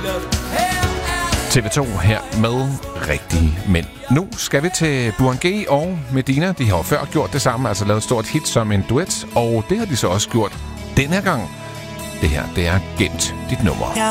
TV2 her med Rigtige Mænd. Nu skal vi til Burhan G og Medina. De har jo før gjort det samme, altså lavet et stort hit som en duet, og det har de så også gjort den her gang. Det her, det er Gemt dit nummer.